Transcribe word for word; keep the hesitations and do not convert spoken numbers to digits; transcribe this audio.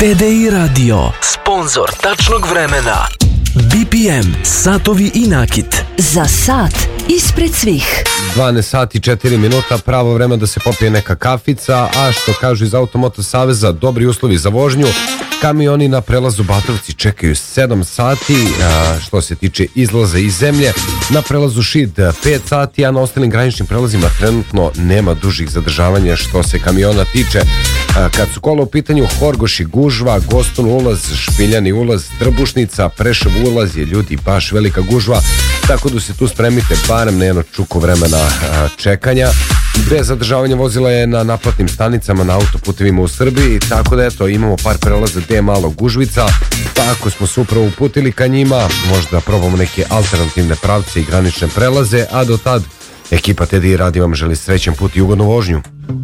T D I Radio, sponzor tačnog vremena. B P M, satovi i nakit. Za sat ispred svih. dvanaest sati i četiri minuta, pravo vreme da se popije neka kafica, a što kažu iz Automoto Saveza, dobri uslovi za vožnju. Kamioni na prelazu Batrovci čekaju sedam sati, a što se tiče izlaza iz zemlje. Na prelazu Šid pet sati, a na ostalim graničnim prelazima trenutno nema dužih zadržavanja što se kamiona tiče. A kad su kola u pitanju, Horgoši gužva, Gostun ulaz, Špiljani ulaz, Trbušnica, Prešev ulaz je ljudi baš velika gužva, tako da se tu spremite barem na jedno čuko vremena a, čekanja. Bez zadržavanja vozila je na naplatnim stanicama na autoputevima u Srbiji, tako da eto, imamo par prelaza gde je malo gužvica, pa ako smo se upravo uputili ka njima, možda probamo neke alternativne pravce i granične prelaze, a do tad ekipa T D I Radio vam želi srećan put i ugodnu vožnju.